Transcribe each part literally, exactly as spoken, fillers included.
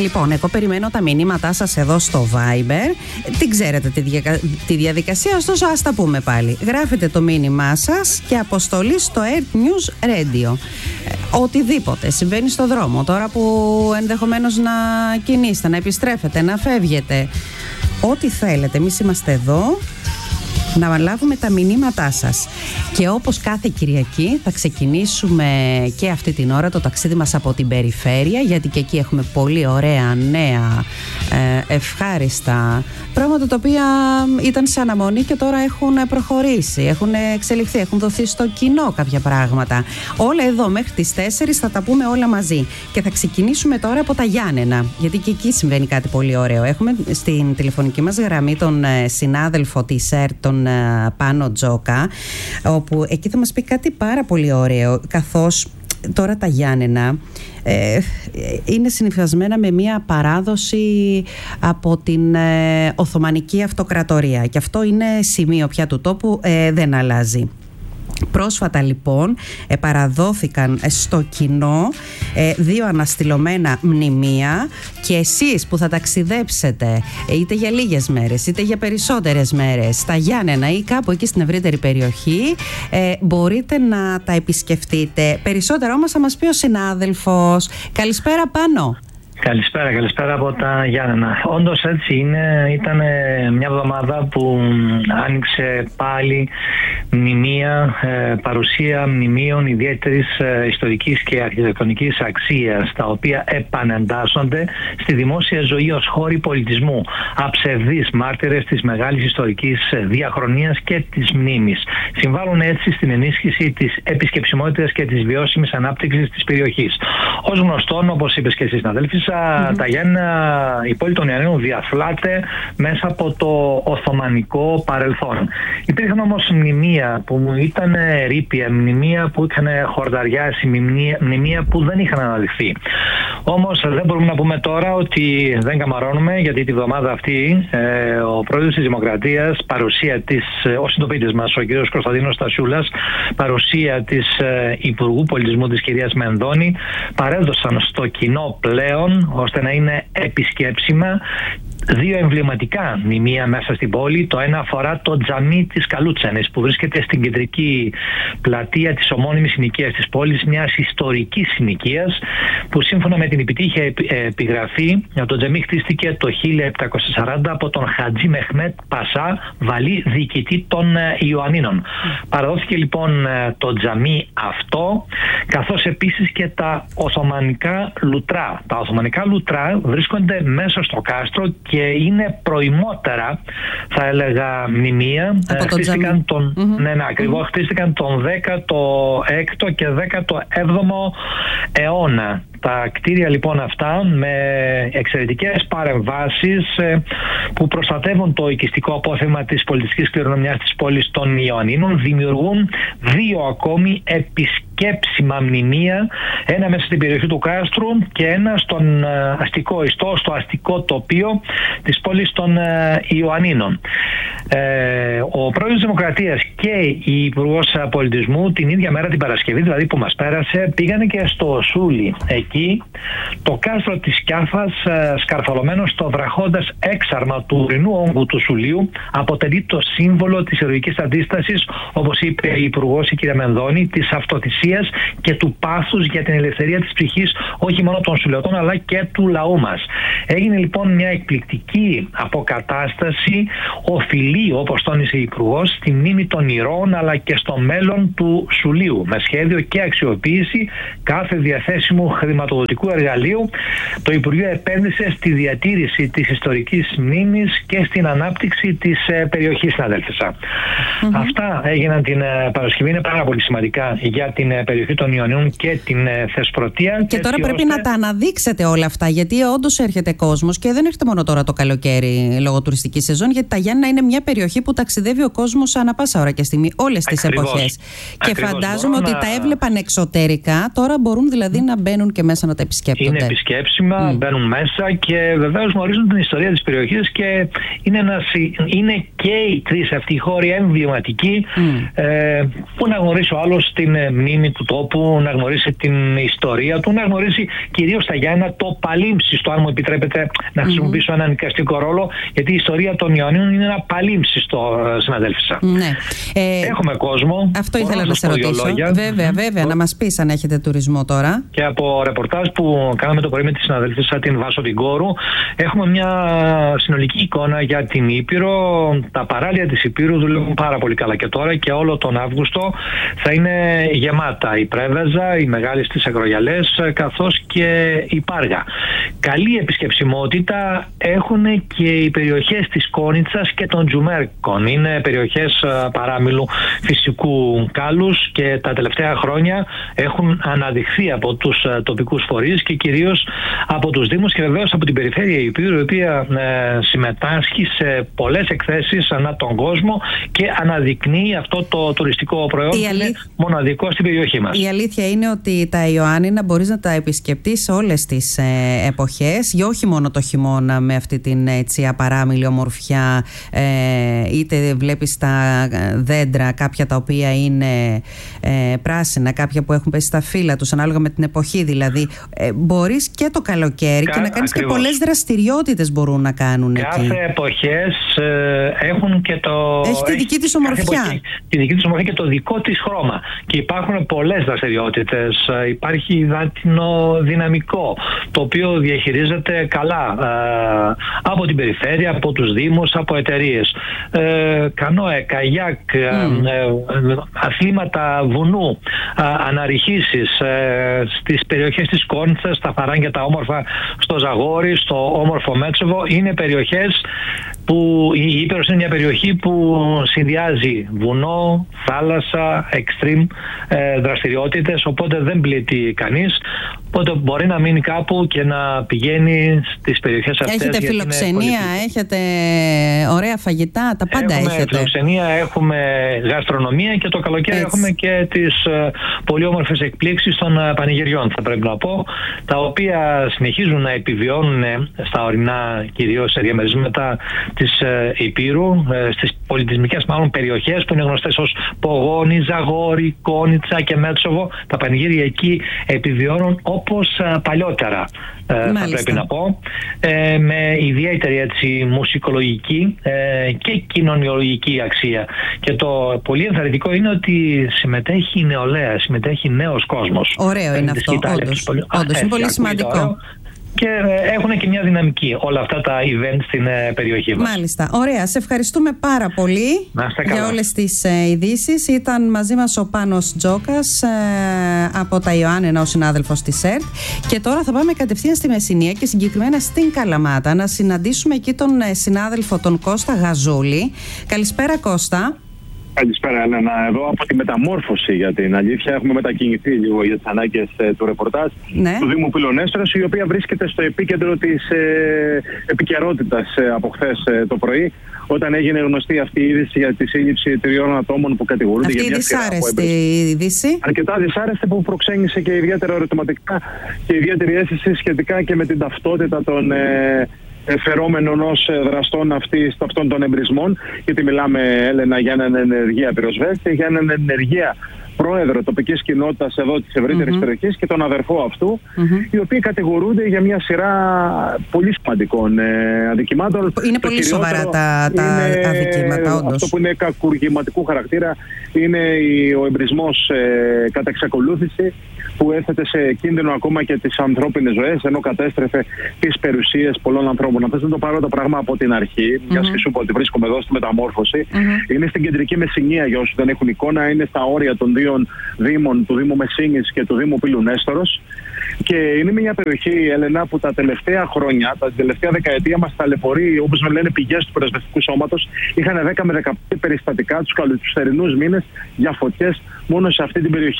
Λοιπόν, εγώ περιμένω τα μηνύματά σας εδώ στο Viber. Τι ξέρετε τη, δια... τη διαδικασία, ωστόσο ας τα πούμε πάλι. Γράφετε το μήνυμά σας και αποστολή στο Earth News Radio. Ε, οτιδήποτε συμβαίνει στο δρόμο, τώρα που ενδεχομένως να κινείστε, να επιστρέφετε, να φεύγετε. Ό,τι θέλετε, εμείς είμαστε εδώ να λάβουμε τα μηνύματά σας. Και όπως κάθε Κυριακή θα ξεκινήσουμε και αυτή την ώρα το ταξίδι μας από την περιφέρεια, γιατί και εκεί έχουμε πολύ ωραία, νέα, ευχάριστα πράγματα τα οποία ήταν σε αναμονή και τώρα έχουν προχωρήσει, έχουν εξελιχθεί, έχουν δοθεί στο κοινό κάποια πράγματα. Όλα εδώ μέχρι τις τέσσερις θα τα πούμε όλα μαζί. Και θα ξεκινήσουμε τώρα από τα Γιάννενα, γιατί και εκεί συμβαίνει κάτι πολύ ωραίο. Έχουμε στην τηλεφωνική μας γραμμή τον συνάδελφο της ΕΡΤ, τον Πάνο Τζόκα, όπου εκεί θα μας πει κάτι πάρα πολύ ωραίο, καθώς τώρα τα Γιάννενα ε, είναι συνυφασμένα με μια παράδοση από την ε, Οθωμανική Αυτοκρατορία, και αυτό είναι σημείο πια του τόπου, ε, δεν αλλάζει. Πρόσφατα λοιπόν ε, παραδόθηκαν στο κοινό ε, δύο αναστηλωμένα μνημεία, και εσείς που θα ταξιδέψετε ε, είτε για λίγες μέρες είτε για περισσότερες μέρες στα Γιάννενα ή κάπου εκεί στην ευρύτερη περιοχή, ε, μπορείτε να τα επισκεφτείτε. Περισσότερα όμως θα μας πει ο συνάδελφος. Καλησπέρα Πάνο. Καλησπέρα, καλησπέρα από τα Γιάννενα. Όντως έτσι είναι, ήταν μια εβδομάδα που άνοιξε πάλι μνημεία, ε, παρουσία μνημείων ιδιαίτερης ε, ιστορικής και αρχιτεκτονικής αξίας, τα οποία επανεντάσσονται στη δημόσια ζωή ως χώροι πολιτισμού, αψευδείς μάρτυρες της μεγάλης ιστορικής διαχρονίας και της μνήμης. Συμβάλλουν έτσι στην ενίσχυση της επισκεψιμότητας και της βιώσιμης ανάπτυξης της περιοχής. Ως γνωστόν, όπως είπες και εσύ συναδέλφισσα, Mm-hmm. τα Γιάννενα, η πόλη των Ιωαννίνων διαφλάται μέσα από το Οθωμανικό παρελθόν. Υπήρχαν όμως μνημεία που ήταν ρήπια, μνημεία που είχαν χορταριάσει, μνημεία, μνημεία που δεν είχαν αναδειχθεί. Όμως δεν μπορούμε να πούμε τώρα ότι δεν καμαρώνουμε, γιατί τη βδομάδα αυτή ε, ο πρόεδρος της Δημοκρατίας, παρουσία της, ο συντοπίτης μας, ο κ. Κωνσταντίνος Στασιούλας, παρουσία της ε, Υπουργού Πολιτισμού της κυρίας Μενδώνη, παρέδωσαν στο κοινό πλέον, ώστε να είναι επισκέψιμα, δύο εμβληματικά μνημεία μέσα στην πόλη. Το ένα αφορά το τζαμί της Καλούτσανης, που βρίσκεται στην κεντρική πλατεία της ομώνυμης συνοικίας της πόλης, μιας ιστορικής συνοικίας που σύμφωνα με την επιτύχια επιγραφή, το τζαμί χτίστηκε το χίλια επτακόσια σαράντα από τον Χατζή Μεχμέτ Πασά, βαλή διοικητή των Ιωαννίνων. Παραδόθηκε λοιπόν το τζαμί αυτό, καθώς επίσης και τα Οθωμανικά λουτρά. Τα Οθωμανικά λουτρά βρίσκονται μέσα στο κάστρο και είναι προημότερα, θα έλεγα, μνημεία. Χτίστηκαν τον, mm-hmm. ναι, ναι, ακριβώς, mm-hmm. χτίστηκαν τον δέκατο έκτο και δέκατο έβδομο αιώνα. Τα κτίρια λοιπόν αυτά, με εξαιρετικές παρεμβάσεις ε, που προστατεύουν το οικιστικό απόθεμα της πολιτιστικής κληρονομιάς της πόλης των Ιωαννίνων, δημιουργούν δύο ακόμη επισκέψιμα μνημεία, ένα μέσα στην περιοχή του κάστρου και ένα στον ε, αστικό ιστό, στο αστικό τοπίο της πόλης των ε, Ιωαννίνων. Ε, ο πρόεδρος της Δημοκρατίας και η Υπουργός Πολιτισμού την ίδια μέρα, την Παρασκευή δηλαδή που μας πέρασε, πήγανε και στο Σούλι. Εκεί το κάστρο της Κιάφας, σκαρφαλωμένο στο βραχώντας έξαρμα του ουρινού όγκου του Σουλίου, αποτελεί το σύμβολο της ηρωικής αντίστασης, όπως είπε η Υπουργός η κυρία Μενδώνη, της αυτοθυσίας και του πάθους για την ελευθερία της ψυχής, όχι μόνο των Σουλιωτών αλλά και του λαού μας. Έγινε λοιπόν μια εκπληκτική αποκατάσταση, οφειλή, όπως τόνισε η Υπουργός, στη μνήμη των ηρώων αλλά και στο μέλλον του Σουλίου, με σχέδιο και αξιοποίηση κάθε διαθέσιμου χρηματοδοτικού εργαλείου. Το Υπουργείο επένδυσε στη διατήρηση της ιστορικής μνήμης και στην ανάπτυξη της ε, περιοχής, συναδέλφισσα. Mm-hmm. Αυτά έγιναν την ε, Παρασκευή, είναι πάρα πολύ σημαντικά για την ε, περιοχή των Ιωαννίνων και την ε, Θεσπρωτεία. Και τώρα πρέπει ώστε... να τα αναδείξετε όλα αυτά, γιατί όντως έρχεται κόσμος και δεν έρχεται μόνο τώρα το καλοκαίρι λόγω τουριστικής σεζόν, γιατί τα Γιάννενα είναι μια περιοχή που ταξιδεύει ο κόσμος ανά πάσα ώρα και στιγμή, όλες τις εποχές. Και φαντάζομαι ότι να... τα έβλεπαν εξωτερικά, τώρα μπορούν δηλαδή να μπαίνουν και μέσα να τα επισκέπτονται. Είναι επισκέψιμα, mm. μπαίνουν μέσα και βεβαίως γνωρίζουν την ιστορία της περιοχής και είναι, ένας, είναι και οι τρεις αυτοί οι χώροι εμβληματικοί mm. ε, που να γνωρίσει ο άλλος την μνήμη του τόπου, να γνωρίσει την ιστορία του, να γνωρίσει κυρίως τα Γιάννενα το παλίμψιστο, αν μου επιτρέπετε να χρησιμοποιήσω mm. έναν εικαστικό ρόλο, γιατί η ιστορία των Ιωαννίνων είναι ένα παλίμψιστο, συναδέλφισσα. Ναι. Ε, Έχουμε κόσμο. Αυτό ήθελα να σε ρωτήσω. Βέβαια, βέβαια, mm. να μας πεις αν έχετε τουρισμό τώρα. Και από ρεπορτάζ που κάναμε το πρωί με τη συναδέλφισσα την Βάσο Τιγκόρου, έχουμε μια συνολική εικόνα για την Ήπειρο. Τα παράλια της Ήπειρου δουλεύουν πάρα πολύ καλά και τώρα και όλο τον Αύγουστο θα είναι γεμάτα η Πρέβεζα, οι μεγάλες της Αγρογιαλές, καθώς και η Πάργα. Καλή επισκεψιμότητα έχουν και οι περιοχές της Κόνιτσας και των Τζουμέρκων. Είναι περιοχές παράμιλου φυσικού κάλους και τα τελευταία χρόνια έχουν αναδειχθεί από τους τοπικούς φορείς και κυρίως από τους Δήμους και βεβαίως από την περιφέρεια Ηπείρου, η οποία ε, συμμετάσχει σε πολλές εκθέσεις ανά τον κόσμο και αναδεικνύει αυτό το τουριστικό προϊόν που αλή... είναι μοναδικό στην περιοχή μας. Η αλήθεια είναι ότι τα Ιωάννινα μπορείς να τα επισκεπτείς σε όλες τις ε, εποχές, και όχι μόνο το χειμώνα με αυτή την έτσι απαράμιλη ομορφιά, ε, είτε βλέπεις τα δέντρα, κάποια τα οποία είναι ε, πράσινα, κάποια που έχουν πέσει στα φύλλα τους, ανάλογα με την εποχή δηλαδή. Ε, μπορείς και το καλοκαίρι Κα, και να κάνεις ακριβώς. Και πολλές δραστηριότητες μπορούν να κάνουν κάθε εκεί. Κάθε εποχές ε, έχουν και το... Έχει τη δική της ομορφιά. Εποχή, τη δική της ομορφιά και το δικό της χρώμα. Και υπάρχουν πολλές δραστηριότητες. Ε, υπάρχει υδάτινο δυναμικό, το οποίο διαχειρίζεται καλά ε, από την περιφέρεια, από τους Δήμους, από εταιρείες. Ε, κανόε, καγιάκ, mm. ε, αθλήματα βουνού, ε, αναρριχήσεις ε, στις περιοχές της Κόνιτσας, στα φαράγγια τα όμορφα στο Ζαγόρι, στο όμορφο Μέτσοβο. Είναι περιοχές που η Ήπειρος είναι μια περιοχή που συνδυάζει βουνό, θάλασσα, extreme ε, δραστηριότητες, οπότε δεν πλήττει κανείς. Οπότε μπορεί να μείνει κάπου και να πηγαίνει στις περιοχές αυτές. Έχετε φιλοξενία, έχετε ωραία φαγητά, τα πάντα έχουμε έχετε. Φιλοξενία, έχουμε γαστρονομία και το καλοκαίρι έτσι. Έχουμε και τις uh, πολύ όμορφες εκπλήξεις των uh, πανηγυριών, θα πρέπει να πω, τα οποία συνεχίζουν να επιβιώνουν στα ορεινά κυρίως σε διαμερίσματα της uh, Ηπείρου, uh, στις πολιτισμικές μάλλον περιοχές που είναι γνωστές ως Πογόνη, Ζαγόρι, Κόνιτσα και Μέτσοβο. Τα πανηγύρια εκεί επιβιώνουν όπως uh, παλιότερα. Ε, θα πρέπει να πω, ε, με ιδιαίτερη έτσι, μουσικολογική ε, και κοινωνιολογική αξία. Και το πολύ ενθαρρυντικό είναι ότι συμμετέχει η νεολαία, συμμετέχει νέος κόσμος. Ωραίο είναι αυτό, όντως, πολύ, όντως είναι πολύ σημαντικό. Και έχουν και μια δυναμική όλα αυτά τα event στην ε, περιοχή μας. Μάλιστα. Ωραία. Σε ευχαριστούμε πάρα πολύ για όλες τις ε, ειδήσεις. Ήταν μαζί μας ο Πάνος Τζόκας ε, από τα Ιωάννινα, ο συνάδελφος της ΕΡΤ. Και τώρα θα πάμε κατευθείαν στη Μεσσηνία και συγκεκριμένα στην Καλαμάτα να συναντήσουμε εκεί τον ε, συνάδελφο τον Κώστα Γαζούλη. Καλησπέρα Κώστα. Καλησπέρα Έλενα, εδώ από τη Μεταμόρφωση για την αλήθεια. Έχουμε μετακινηθεί λίγο για τις ανάγκες ε, του ρεπορτάζ ναι. του Δήμου Πυλονέστρος, η οποία βρίσκεται στο επίκεντρο της ε, επικαιρότητας ε, από χθες ε, το πρωί, όταν έγινε γνωστή αυτή η είδηση για τη σύλληψη τριών ατόμων που κατηγορούνται αυτή για μια σειρά από δυσάρεστη είδηση. Αρκετά δυσάρεστη, που προξένησε και ιδιαίτερα ερωτηματικά και ιδιαίτερη αίσθηση σχετικά και με την ταυτότητα των ε, φερόμενων ως δραστών αυτής, αυτών των εμπρισμών, γιατί μιλάμε, Έλενα, για έναν ενεργεία πυροσβέστη, για έναν ενεργεία πρόεδρο τοπικής κοινότητας εδώ της ευρύτερης mm-hmm. περιοχής και τον αδερφό αυτού, mm-hmm. οι οποίοι κατηγορούνται για μια σειρά πολύ σημαντικών ε, αδικημάτων. Είναι το πολύ σοβαρά τα, τα είναι, αδικήματα, όντως. Αυτό που είναι κακουργηματικού χαρακτήρα είναι η, ο εμπρισμός ε, κατά εξακολούθηση, που έθετε σε κίνδυνο ακόμα και τις ανθρώπινες ζωές, ενώ κατέστρεφε τις περιουσίες πολλών ανθρώπων. Να θες να το πάρω το πράγμα από την αρχή, mm-hmm. μιας και σου πω ότι βρίσκομαι εδώ στη Μεταμόρφωση. Mm-hmm. Είναι στην κεντρική Μεσσηνία, για όσους δεν έχουν εικόνα, είναι στα όρια των δύο δήμων, του Δήμου Μεσσήνης και του Δήμου Πυλουνέστορος. Και είναι μια περιοχή, Έλενα, που τα τελευταία χρόνια, τα τελευταία δεκαετία μας ταλαιπωρεί, όπως με λένε πηγές του Πρεσβευτικού Σώματος, είχαν δέκα με δεκαπέντε περιστατικά τους καλοκαιρινούς μήνες για φωτιές μόνο σε αυτή την περιοχή.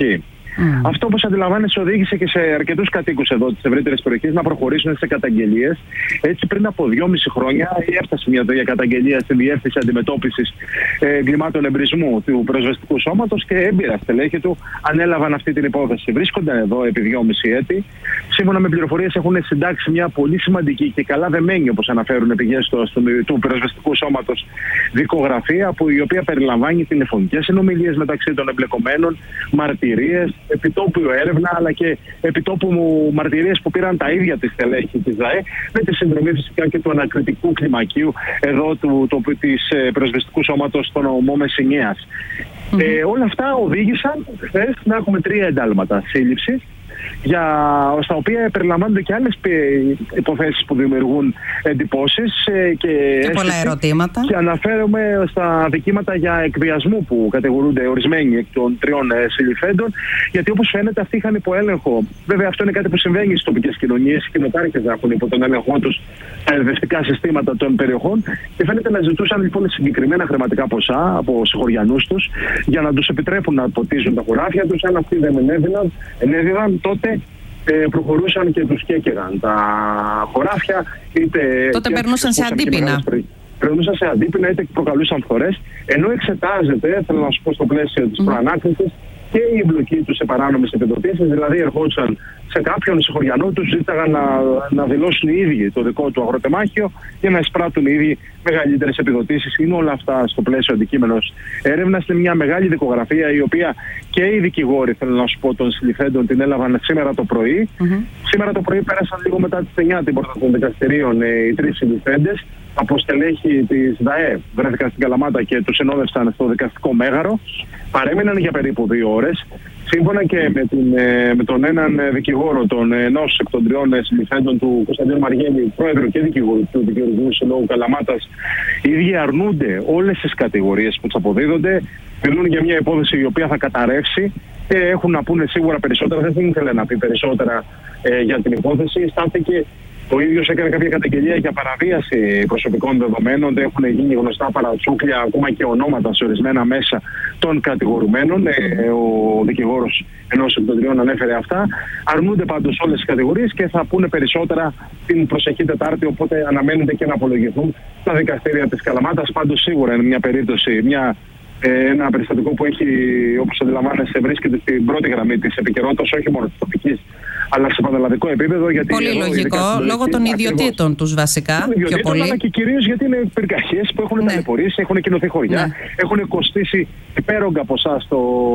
Mm. Αυτό, όπως αντιλαμβάνεσαι, οδήγησε και σε αρκετούς κατοίκους εδώ της ευρύτερης περιοχής να προχωρήσουν σε καταγγελίες. Έτσι, πριν από δυόμιση χρόνια έφτασε μια τέτοια καταγγελία στη Διεύθυνση Αντιμετώπισης Εγκλημάτων Εμπρισμού του Πυροσβεστικού Σώματος και έμπειρα στελέχη του ανέλαβαν αυτή την υπόθεση. Βρίσκονταν εδώ επί δυόμιση έτη. Σύμφωνα με πληροφορίες, έχουν συντάξει μια πολύ σημαντική και καλά δεμένη, όπως αναφέρουν πηγές του, του Πυροσβεστικού Σώματος, δικογραφία, που, η οποία περιλαμβάνει τηλεφωνικές συνομιλίες μεταξύ των εμπλεκομένων, μαρτυρίες, επιτόπου έρευνα, αλλά και επιτόπου μαρτυρίες που πήραν τα ίδια τη στελέχη της ΔΑΕ, με τη συνδρομή φυσικά και του ανακριτικού κλιμακίου εδώ του, του, της Πυροσβεστικού Σώματος στον νομό Μεσσηνίας. Mm-hmm. Ε, όλα αυτά οδήγησαν χθες να έχουμε τρία εντάλματα σύλληψης, για, στα οποία περιλαμβάνονται και άλλες υποθέσεις που δημιουργούν εντυπώσεις και, και πολλά ερωτήματα. Και αναφέρομαι στα δικήματα για εκβιασμού που κατηγορούνται ορισμένοι εκ των τριών συλληφθέντων, γιατί όπως φαίνεται αυτοί είχαν υποέλεγχο. Βέβαια, αυτό είναι κάτι που συμβαίνει στις τοπικές κοινωνίες. Οι κοινοτάρχες έχουν υπό τον έλεγχό τους τα εκβιαστικά συστήματα των περιοχών και φαίνεται να ζητούσαν λοιπόν συγκεκριμένα χρηματικά ποσά από συγχωριανούς τους για να τους επιτρέπουν να ποτίζουν τα χωράφια τους. Αν αυτοί δεν ενέδιναν, ενέδιναν τότε ε, προχωρούσαν και τους κέκεγαν τα χωράφια. Είτε τότε περνούσαν σε αντίπεινα. Περνούσαν σε αντίπεινα είτε προκαλούσαν φθορές. Ενώ εξετάζεται, θέλω να σου πω στο πλαίσιο της mm. προανάκρισης, και η εμπλοκή τους σε παράνομες επιδοτήσεις, δηλαδή ερχόντουσαν σε κάποιον συγχωριανό, τους ζήταγαν να, να δηλώσουν οι ίδιοι το δικό του αγροτεμάχιο για να εισπράττουν οι ίδιοι μεγαλύτερες επιδοτήσεις. Είναι όλα αυτά στο πλαίσιο αντικείμενος έρευνας. Είναι μια μεγάλη δικογραφία, η οποία και οι δικηγόροι, θέλω να σου πω, των συλληφθέντων την έλαβαν σήμερα το πρωί. Mm-hmm. Σήμερα το πρωί πέρασαν λίγο μετά τις εννιά την πόρτα των δικαστηρίων ε, οι τρεις συλληφθέντες. Από στελέχη της ΔΑΕ βρέθηκαν στην Καλαμάτα και τους ενόδευσαν στο δικαστικό μέγαρο. Παρέμειναν για περίπου δύο ώρες. Σύμφωνα και με, την, με τον έναν δικηγόρο, τον ενός εκ των τριών συλληφθέντων, του Κωνσταντίνου Μαργέλη, πρόεδρο και δικηγόρου του Δικηγορικού Συλλόγου Καλαμάτας, οι ίδιοι αρνούνται όλες τις κατηγορίες που τους αποδίδονται. Μιλούν για μια υπόθεση η οποία θα καταρρεύσει. Και έχουν να πούνε σίγουρα περισσότερα. Δεν ήθελε να πει περισσότερα ε, για την υπόθεση. Στάθηκε. Ο ίδιος έκανε κάποια καταγγελία για παραβίαση προσωπικών δεδομένων. Έχουν γίνει γνωστά παρατσούκλια, ακόμα και ονόματα σε ορισμένα μέσα των κατηγορουμένων. Ε, ο δικηγόρος ενός εκ των τριών ανέφερε αυτά. Αρνούνται πάντως όλες τις κατηγορίες και θα πούνε περισσότερα την προσεχή Τετάρτη. Οπότε αναμένεται και να απολογηθούν στα δικαστήρια της Καλαμάτας. Πάντως σίγουρα είναι μια περίπτωση, μια, ε, ένα περιστατικό που έχει, όπως αντιλαμβάνεσαι, βρίσκεται στην πρώτη γραμμή της επικαιρότητας, όχι μόνο της τοπικής, αλλά σε πανελλαδικό επίπεδο. Γιατί πολύ εδώ, λογικό, λόγω των ιδιωτήτων τους βασικά. Πιο πολύ. Αλλά και κυρίως γιατί είναι πυρκαγιές που έχουν ναι. ταλαιπωρήσει, έχουν κοινωθεί χωριά, ναι. έχουν κοστίσει υπέρογκα ποσά στο,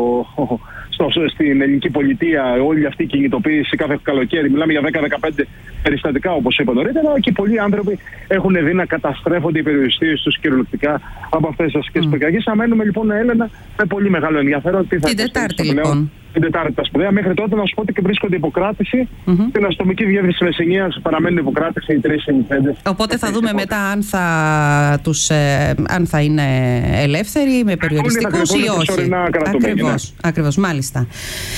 στο, στην ελληνική πολιτεία. Όλη αυτή η κινητοποίηση κάθε καλοκαίρι, μιλάμε για δέκα με δεκαπέντε περιστατικά, όπως είπα νωρίτερα, και πολλοί άνθρωποι έχουν δει να καταστρέφονται οι περιοριστίες τους κυριολεκτικά από αυτές τις ασκές mm. πυρκαγιές. Αμένουμε λοιπόν, Έλενα, με πολύ μεγάλο ενδιαφέρον. Τι θα την Τετάρτη λοιπόν. Την Τετάρτη τα σπουδαία. Μέχρι τότε να σου πω ότι και βρίσκονται υποκράτηση. Mm-hmm. Στην αστυνομική διεύθυνση Μεσσηνίας παραμένουν υποκράτηση οι τρεις συλληφθέντες. Οπότε θα δούμε μετά αν θα, τους, ε, αν θα είναι ελεύθεροι, με περιοριστικούς ή όχι. Ακριβώς, ακριβώς, μάλιστα.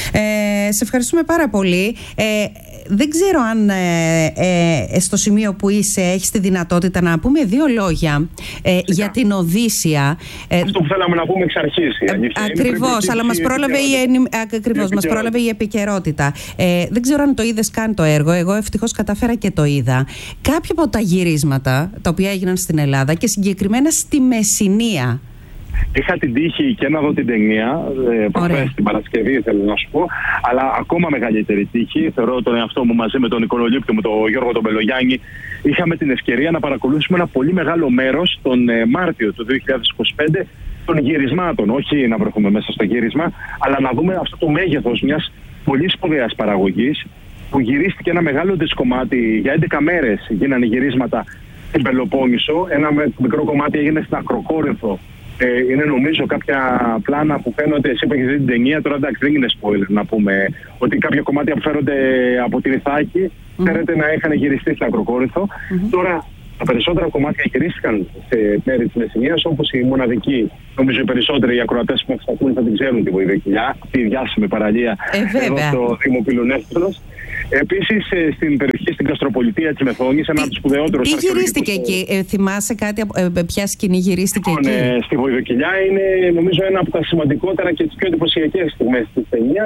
Ε, σε ευχαριστούμε πάρα πολύ. Ε, δεν ξέρω αν ε, ε, στο σημείο που είσαι έχεις τη δυνατότητα να πούμε δύο λόγια ε, για την Οδύσσια. Ε, Αυτό που θέλαμε να πούμε εξ αρχής. Ε, ακριβώς, αλλά μας πρόλαβε η, ακριβώς, μας πρόλαβε η επικαιρότητα. Ε, δεν ξέρω αν το είδες καν το έργο. Εγώ ευτυχώς καταφέρα και το είδα. Κάποια από τα γυρίσματα τα οποία έγιναν στην Ελλάδα και συγκεκριμένα στη Μεσσηνία. Είχα την τύχη και να δω την ταινία ε, προχθές την Παρασκευή, θέλω να σου πω, αλλά ακόμα μεγαλύτερη τύχη. Θεωρώ τον εαυτό μου μαζί με τον Νικολολίπτη μου, τον Γιώργο τον Μπελογιάννη. Είχαμε την ευκαιρία να παρακολουθήσουμε ένα πολύ μεγάλο μέρος τον ε, Μάρτιο του δύο χιλιάδες είκοσι πέντε των γυρισμάτων. Όχι να βρεθούμε μέσα στο γύρισμα, αλλά να δούμε αυτό το μέγεθος μιας πολύ σπουδαίας παραγωγής που γυρίστηκε ένα μεγάλο δισκομμάτι για έντεκα μέρες. Γίνανε γυρίσματα στην Πελοπόννησο. Ένα μικρό κομμάτι έγινε στην Ακροκόρινθο. Ε, είναι νομίζω κάποια πλάνα που φαίνονται, εσύ που έχεις δει την ταινία, τώρα εντάξει δεν είναι spoiler να πούμε, ότι κάποια κομμάτια που φέρονται από την Ιθάκη mm-hmm. φαίνεται να είχαν γυριστεί στην Ακροκόρινθο. Mm-hmm. Τώρα τα περισσότερα κομμάτια γυρίστηκαν σε μέρη της Μεσσηνίας, όπως η μοναδική, νομίζω οι περισσότεροι οι ακροατές που μας ακούν θα την ξέρουν, τη Βοηδοκυλιά, τη διάσημη παραλία ε, εδώ στο Δήμο Πυλουνέφτρος. Επίσης στην περιοχή, στην Καστροπολιτεία της Μεθόνης, ένα από τους σπουδαιότερους. Τι γυρίστηκε εκεί, ε, θυμάσαι κάτι, ε, ποια σκηνή γυρίστηκε λοιπόν, εκεί? Ε, στη Βοηδοκυλιά είναι νομίζω ένα από τα σημαντικότερα και τις πιο εντυπωσιακές στιγμές της ταινίας.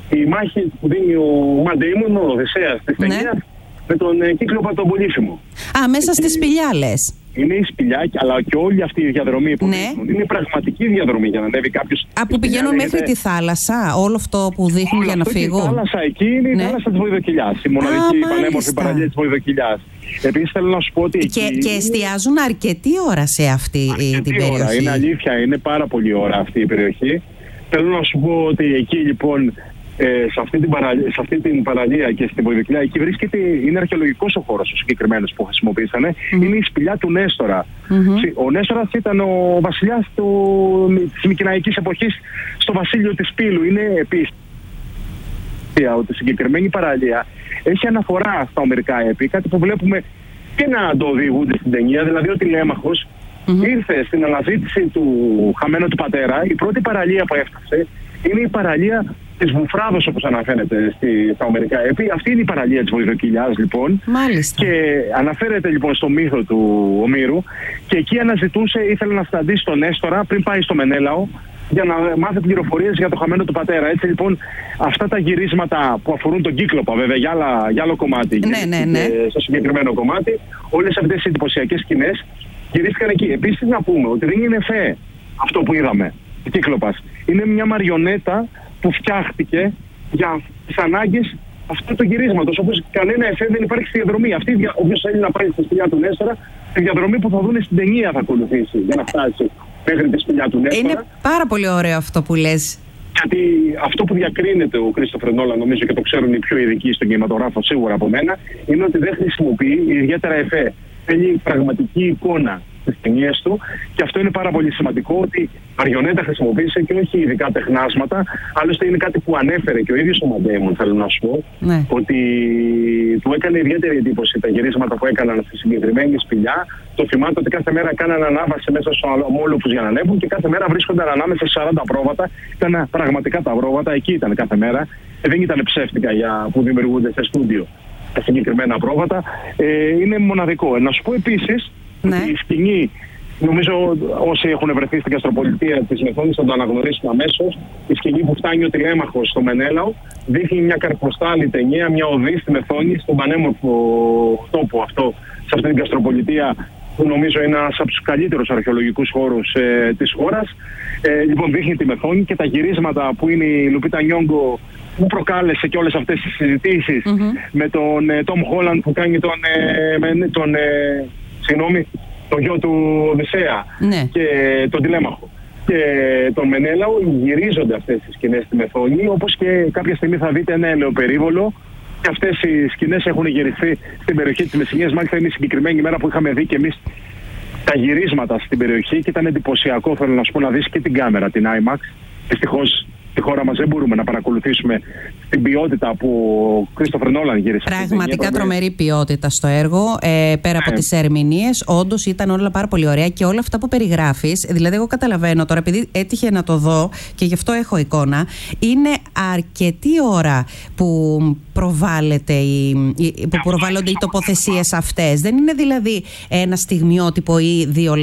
η μάχη που δίνει ο Ματ Ντέιμον, ο Οδυσσέας της ταινίας, ναι. με τον ε, Κύκλοπα τον Πολύφημο. Α, μέσα εκεί, στη σπηλιά λες. Είναι η σπηλιά, αλλά και όλη αυτή η διαδρομή που ναι. δείχνουν είναι πραγματική διαδρομή για να ανέβει κάποιος. Α, που πηγαίνουν μέχρι τη θάλασσα, όλο αυτό που δείχνουν όλο για να φύγουν. Η θάλασσα εκεί είναι ναι. η θάλασσα της Βοηδοκυλιάς, η μοναδική Α, πανέμορφη παραλία της Βοηδοκυλιάς. Επίσης θέλω να σου πω ότι. Και, εκεί... και εστιάζουν αρκετή ώρα σε αυτή αρκετή την περιοχή. Ώρα. Είναι αλήθεια, είναι πάρα πολύ ώρα αυτή η περιοχή. Θέλω να σου πω ότι εκεί λοιπόν. Ε, σε, αυτή την παραλία, σε αυτή την παραλία και στην Βοηδοκυλιά, εκεί βρίσκεται, είναι αρχαιολογικός ο χώρος ο συγκεκριμένος που χρησιμοποίησανε. Mm-hmm. Είναι η σπηλιά του Νέστορα. Mm-hmm. Ο Νέστορας ήταν ο βασιλιάς του, της Μικηναϊκής εποχής στο βασίλειο της Πύλου. Είναι επίσης ότι η συγκεκριμένη παραλία έχει αναφορά στα ομερικά έπι, κάτι που βλέπουμε και να το οδηγούνται στην ταινία, δηλαδή ο Τηλέμαχος mm-hmm. ήρθε στην αναζήτηση του χαμένου του πατέρα. Η πρώτη παραλία που έφτασε είναι η παραλία της Βουφράδος, όπως αναφέρεται στη, στα ομερικά έπι. Αυτή είναι η παραλία της Βοηδοκυλιάς, λοιπόν. Μάλιστα. Και αναφέρεται λοιπόν στο μύθο του Ομήρου και εκεί αναζητούσε, ήθελε να συναντήσει τον Νέστορα πριν πάει στο Μενέλαο για να μάθει πληροφορίες για το χαμένο του πατέρα. Έτσι λοιπόν, αυτά τα γυρίσματα που αφορούν τον Κύκλοπα, βέβαια, για, άλλα, για άλλο κομμάτι, ναι, ναι, ναι. στο συγκεκριμένο κομμάτι, όλες αυτές οι εντυπωσιακές σκηνές γυρίστηκαν εκεί. Επίσης να πούμε ότι δεν είναι φαί αυτό που είδαμε, ο Κύκλοπας. Είναι μια μαριονέτα που φτιάχτηκε για τις ανάγκες αυτού του γυρίσματος. Όπως κανένα εφέ δεν υπάρχει στη διαδρομή. Αυτή, όποιος θέλει να πάει στη σπηλιά του Νέστορα, τη διαδρομή που θα δουν στην ταινία θα ακολουθήσει για να φτάσει μέχρι τη σπηλιά του Νέστορα. Είναι πάρα πολύ ωραίο αυτό που λες. Γιατί αυτό που διακρίνεται ο Κρίστοφερ Νόλαν, νομίζω και το ξέρουν οι πιο ειδικοί στον κινηματογράφο σίγουρα από μένα, είναι ότι δεν χρησιμοποιεί ιδιαίτερα εφέ. Θέλει πραγματική εικόνα στις ταινίες του και αυτό είναι πάρα πολύ σημαντικό, ότι μαριονέτα χρησιμοποίησε και όχι ειδικά τεχνάσματα. Άλλωστε είναι κάτι που ανέφερε και ο ίδιος ο Ματ Ντέιμον, θέλω να σου πω, ναι. ότι του έκανε ιδιαίτερη εντύπωση τα γυρίσματα που έκαναν στη συγκεκριμένη σπηλιά. Το θυμάται ότι κάθε μέρα κάναν ανάβαση μέσα στους ομόλογους για να ανέβουν και κάθε μέρα βρίσκονταν ανάμεσα σε σαράντα πρόβατα. Ήταν πραγματικά τα πρόβατα, εκεί ήταν κάθε μέρα. Ε, δεν ήταν ψεύτικα για, που δημιουργούνται σε στούντιο τα συγκεκριμένα πρόβατα. Ε, είναι μοναδικό. Να σου πω επίσης, ναι. η σκηνή, νομίζω όσοι έχουν βρεθεί στην γαστροπολιτεία της Μεθόνης θα το αναγνωρίσουν αμέσως. Η σκηνή που φτάνει ο Τηλέμαχος στο Μενέλαο δείχνει μια καρποστάλη ταινία, μια οδή στη Μεθόνη, στον πανέμορφο τόπο αυτό, σε αυτή την γαστροπολιτεία που νομίζω είναι ένας από τους καλύτερους αρχαιολογικούς χώρους ε, της χώρας. Ε, λοιπόν, δείχνει τη Μεθόνη και τα γυρίσματα που είναι η Λουπίτα Νιόγκο που προκάλεσε και όλες αυτές τις συζητήσεις mm-hmm. με τον ε, Τόμ Χόλαντ που κάνει τον, ε, με, τον, ε, συγγνώμη, το γιο του Οδυσσέα ναι. και τον Τηλέμαχο και τον Μενέλαο, γυρίζονται αυτές τις σκηνές στη Μεθόνη, όπως και κάποια στιγμή θα δείτε ένα ελαιοπερίβολο και αυτές οι σκηνές έχουν γυριστεί στην περιοχή της Μεσσηνίας. Μάλιστα είναι η συγκεκριμένη μέρα που είχαμε δει και εμείς τα γυρίσματα στην περιοχή και ήταν εντυπωσιακό, θέλω να σου πω, να δεις και την κάμερα, την άιμαξ. Δυστυχώς στη χώρα μας δεν μπορούμε να παρακολουθήσουμε την ποιότητα που ο Κρίστοφερ Νόλαν γύρισε. Πραγματικά τρομερή ποιότητα στο έργο. Ε, πέρα από τις ερμηνείες, όντως ήταν όλα πάρα πολύ ωραία και όλα αυτά που περιγράφεις. Δηλαδή, εγώ καταλαβαίνω τώρα, επειδή έτυχε να το δω και γι' αυτό έχω εικόνα, είναι αρκετή ώρα που, προβάλλεται η, που προβάλλονται οι τοποθεσίες αυτές. Δεν είναι δηλαδή ένα στιγμιότυπο ή δύο